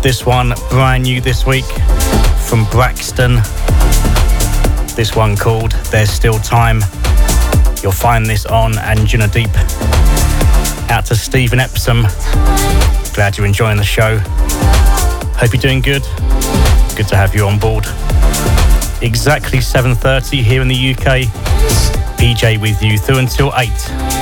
This one brand new this week from Braxton. This one called There's Still Time. You'll find this on Anjuna Deep. Out to Stephen Epsom. Glad you're enjoying the show. Hope you're doing good. Good to have you on board. Exactly 7:30 here in the UK. PJ with you through until 8.